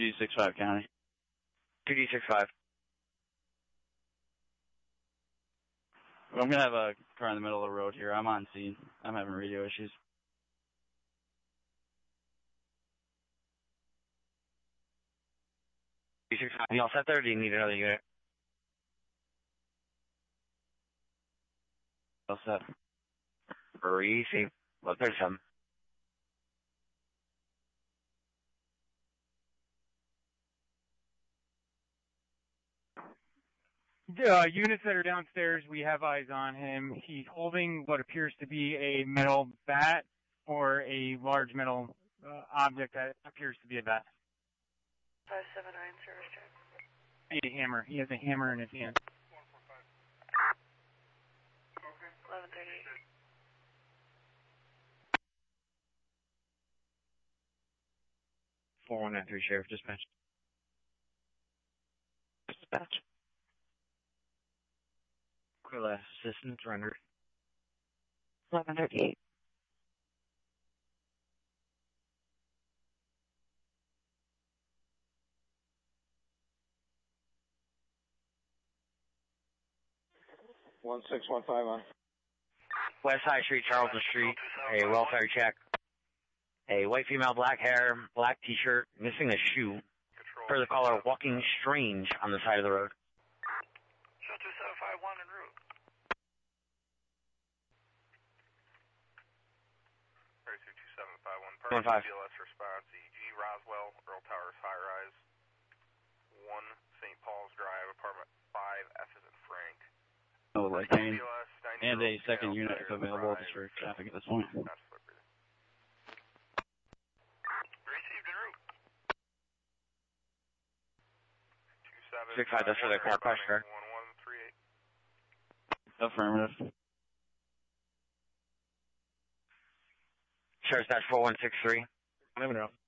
2D65 County. 2D65. I'm gonna have a car in the middle of the road here. I'm on scene. I'm having radio issues. You all set there, or do you need another unit? All set. Easy. Well, there's some. Units that are downstairs, we have eyes on him. He's holding what appears to be a metal bat or a large metal object that appears to be a bat. 579 service check. A hammer. He has a hammer in his hand. 1138. .4193 Sheriff Dispatch. Dispatch. Clear last assistance rendered. 1138. on. West High Street, Charlton Street. A welfare check. A white female, black hair, black t-shirt, missing a shoe. Per the caller, walking strange on the side of the road. Show 2751 en route. Racer 2751. 15. BLS response. EG Roswell, Earl Towers, high rise. 1 St. Paul's Drive, apartment 5, F is in Frank. Oh, like and a second unit if available just for traffic at this point. Received en route. 65, that's for the car questioner. 1138. Affirmative. Sheriff's Dash 4163. Moving around.